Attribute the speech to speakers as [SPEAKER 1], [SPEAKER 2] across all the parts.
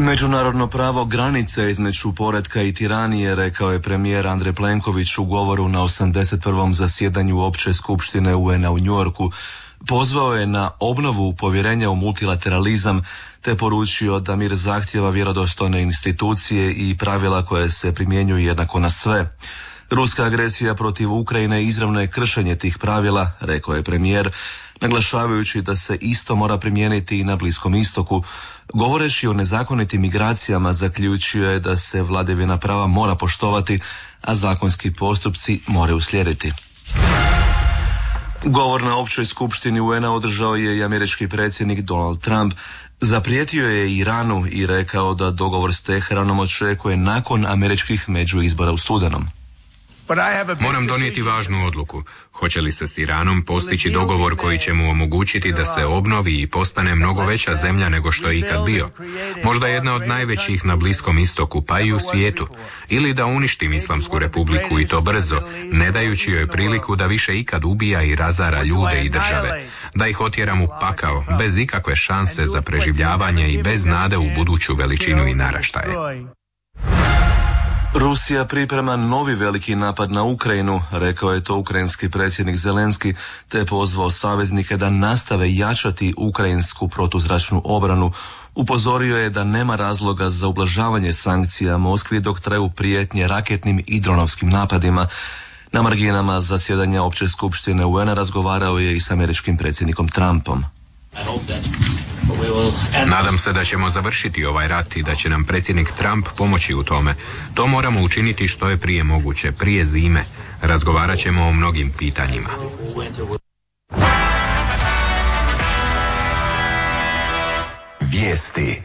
[SPEAKER 1] Međunarodno pravo granice između poretka i tiranije, rekao je premijer Andrej Plenković u govoru na 81. zasjedanju Opće skupštine UN-a u Njujorku. Pozvao je na obnovu povjerenja u multilateralizam te poručio da mir zahtijeva vjerodostojne institucije i pravila koje se primjenjuju jednako na sve. Ruska agresija protiv Ukrajine izravno je kršenje tih pravila, rekao je premijer, naglašavajući da se isto mora primijeniti i na Bliskom istoku. Govoreći o nezakonitim migracijama, zaključio je da se vladavina prava mora poštovati, a zakonski postupci moraju uslijediti. Govor na općoj skupštini UN-a održao je i američki predsjednik Donald Trump. Zaprijetio je Iranu i rekao da dogovor s Teheranom očekuje nakon američkih međuizbora u studenom.
[SPEAKER 2] Moram donijeti važnu odluku. Hoće li se s Iranom postići dogovor koji će mu omogućiti da se obnovi i postane mnogo veća zemlja nego što je ikad bio? Možda jedna od najvećih na Bliskom istoku, pa i u svijetu. Ili da uništim Islamsku republiku i to brzo, ne dajući joj priliku da više ikad ubija i razara ljude i države. Da ih otjeram u pakao, bez ikakve šanse za preživljavanje i bez nade u buduću veličinu i naraštaje.
[SPEAKER 1] Rusija priprema novi veliki napad na Ukrajinu, rekao je to ukrajinski predsjednik Zelenski, te pozvao saveznike da nastave jačati ukrajinsku protuzračnu obranu. Upozorio je da nema razloga za ublažavanje sankcija Moskvi dok traju prijetnje raketnim i dronovskim napadima. Na marginama zasjedanja Opće skupštine UN-a razgovarao je i s američkim predsjednikom Trumpom.
[SPEAKER 2] Nadam se da ćemo završiti ovaj rat i da će nam predsjednik Trump pomoći u tome. To moramo učiniti što je prije moguće, prije zime. Razgovarat ćemo o mnogim pitanjima.
[SPEAKER 3] Vijesti.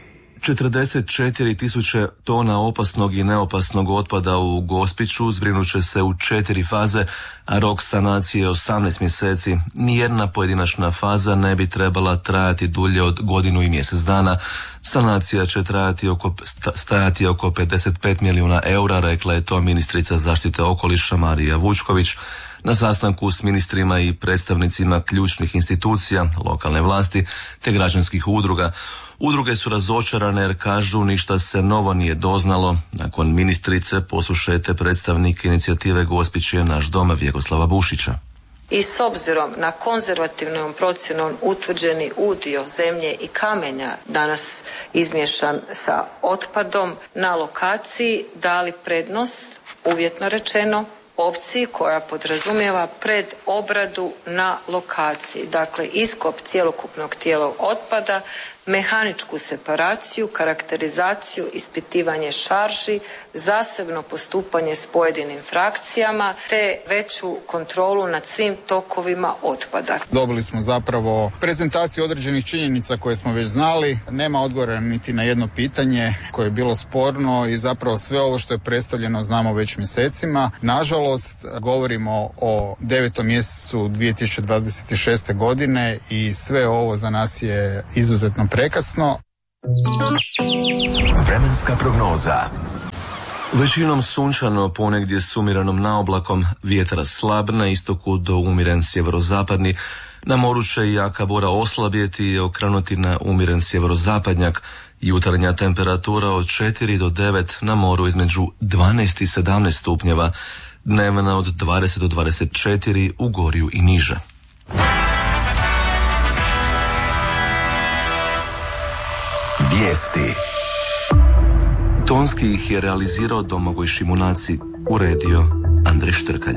[SPEAKER 1] 44.000 tona opasnog i neopasnog otpada u Gospiću zbrinut će se u 4 faze, a rok sanacije je 18 mjeseci. Nijedna pojedinačna faza ne bi trebala trajati dulje od godinu i mjesec dana. Sanacija će stajati oko 55 milijuna eura, rekla je to ministrica zaštite okoliša Marija Vučković na sastanku s ministrima i predstavnicima ključnih institucija, lokalne vlasti te građanskih udruga. Udruge su razočarane jer kažu ništa se novo nije doznalo. Nakon ministrice poslušajte predstavnike inicijative Gospić je naš dom Vjekoslava Bušića.
[SPEAKER 4] I s obzirom na konzervativnom procjenom utvrđeni udio zemlje i kamenja danas izmiješan sa otpadom na lokaciji dali prednost, uvjetno rečeno, opciji koja podrazumijeva predobradu na lokaciji. Dakle, iskop cjelokupnog tijela otpada, mehaničku separaciju, karakterizaciju, ispitivanje šarži, zasebno postupanje s pojedinim frakcijama te veću kontrolu nad svim tokovima otpada.
[SPEAKER 5] Dobili smo zapravo prezentaciju određenih činjenica koje smo već znali. Nema odgovora niti na jedno pitanje koje je bilo sporno i zapravo sve ovo što je predstavljeno znamo već mjesecima. Nažalost, govorimo o 9. mjesecu 2026. godine i sve ovo za nas je izuzetno prekasno.
[SPEAKER 3] Vremenska prognoza.
[SPEAKER 1] Većinom sunčano, ponegdje s umjerenom naoblakom, vjetar slab, na istoku do umjeren sjeverozapadni. Na moru će jaka bura oslabjeti i okrenuti na umjeren sjeverozapadnjak. Jutarnja temperatura od 4 do 9, na moru između 12 i 17 stupnjeva. Dnevna od 20 do 24 u Gorju i niže.
[SPEAKER 3] Vijesti.
[SPEAKER 1] Tonski ih je realizirao Domagoj Šimunaci, uredio Andrej Štrkalj.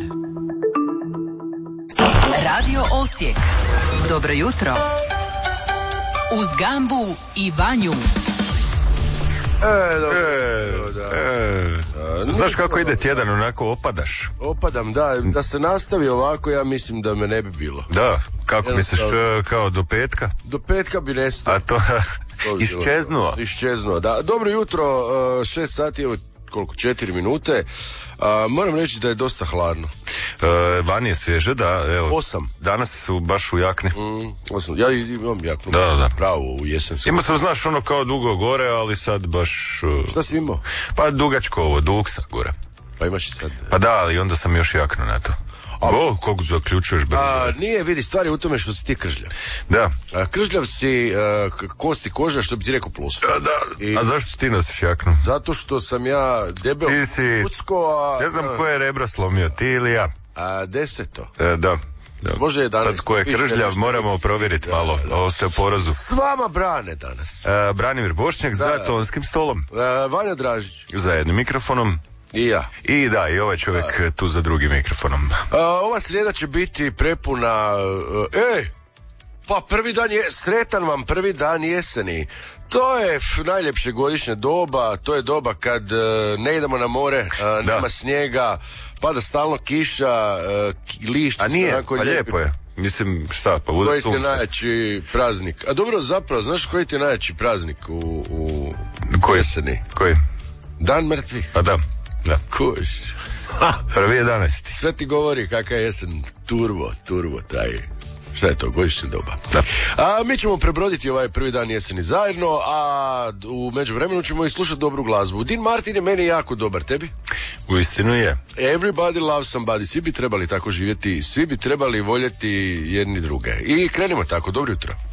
[SPEAKER 6] Radio Osijek. Dobro jutro. Uz Gambu i Vanju.
[SPEAKER 7] Znaš kako ide tjedan, onako opadaš?
[SPEAKER 8] Opadam, da se nastavi ovako, ja mislim da me ne bi bilo.
[SPEAKER 7] Da, kako misliš, kao do petka?
[SPEAKER 8] Do petka bi nestao.
[SPEAKER 7] A to iščeznuo, da. Dobro jutro, 6 sati, evo koliko, 4 minute. Moram reći da je dosta hladno. Van je svježe, da, evo.
[SPEAKER 8] 8.
[SPEAKER 7] Danas su baš u jakni.
[SPEAKER 8] 8. Ja imam jaknu.
[SPEAKER 7] Da.
[SPEAKER 8] Pravo u jesenskom.
[SPEAKER 7] Ima sam, znaš, ono kao dugo gore, ali sad baš...
[SPEAKER 8] Šta si imao?
[SPEAKER 7] Pa dugačko ovo, duksa gore.
[SPEAKER 8] Pa imaš sad...
[SPEAKER 7] Pa da, ali onda sam još jaknu na to.
[SPEAKER 3] Koliko zaključuješ brzo?
[SPEAKER 7] Nije, vidi, stvari u tome što si ti kržljav.
[SPEAKER 3] Da.
[SPEAKER 7] Kržljav si kosti koža, što bi ti rekao plus.
[SPEAKER 3] A zašto ti nosiš jaknu?
[SPEAKER 7] Zato što sam ja debel,
[SPEAKER 3] ti si,
[SPEAKER 7] kucko,
[SPEAKER 3] ne znam ko je rebra slomio, ti ili ja?
[SPEAKER 7] 10.
[SPEAKER 3] Da.
[SPEAKER 7] Može 11.
[SPEAKER 3] Sad ko je kržljav, moramo provjeriti malo o osteoporozu.
[SPEAKER 7] S vama brane danas.
[SPEAKER 3] Branimir Bošnjak za tonskim stolom.
[SPEAKER 7] Vanja Dražić.
[SPEAKER 3] Za jednim mikrofonom.
[SPEAKER 7] I ja.
[SPEAKER 3] I ovaj čovjek tu za drugim mikrofonom.
[SPEAKER 7] Ova srijeda će biti prepuna... Pa prvi dan je... Sretan vam prvi dan jeseni. To je najljepše godišnje doba. To je doba kad ne idemo na more, nema snijega, pada stalno kiša, lišće.
[SPEAKER 3] A nije, pa lijepo je. Mislim, šta, pa bude sunce.
[SPEAKER 7] Koji ti je najjači praznik? A dobro, zapravo, znaš koji ti je najjači praznik u jeseni?
[SPEAKER 3] Koji?
[SPEAKER 7] Dan mrtvih.
[SPEAKER 3] A da.
[SPEAKER 7] Kuš.
[SPEAKER 3] 1.11.
[SPEAKER 7] Sve ti govori kakav je jesen. Turbo, taj... Šta je to, godišnja doba?
[SPEAKER 3] Da.
[SPEAKER 7] A mi ćemo prebroditi ovaj prvi dan jeseni zajedno, a u međuvremenu ćemo i slušati dobru glazbu. Dean Martin je meni jako dobar, tebi?
[SPEAKER 3] Uistinu je.
[SPEAKER 7] Everybody loves somebody. Svi bi trebali tako živjeti, svi bi trebali voljeti jedni druge. I krenimo tako, dobro jutro.